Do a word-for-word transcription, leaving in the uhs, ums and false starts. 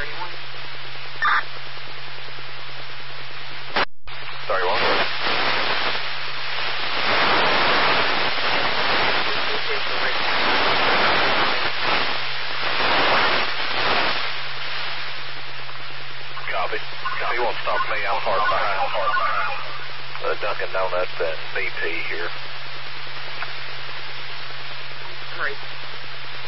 thirty-one. thirty-one. Copy. Copy. He won't stop me. I'm hard behind. Uh, Dunkin' Donuts and B P here. I'm ready.